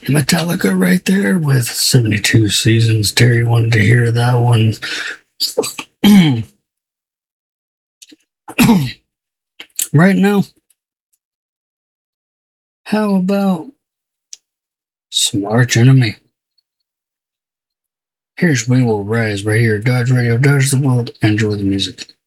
Metallica right there with 72 Seasons. Terry wanted to hear that one. Right now, how about some Arch Enemy? Here's We Will Rise right here. Dodge Radio, Dodge the World. Enjoy the music.